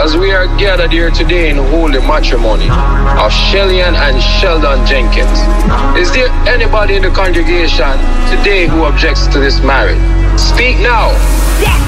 As we are gathered here today in holy matrimony of Shellian and Sheldon Jenkins, is there anybody in the congregation today who objects to this marriage? Speak now.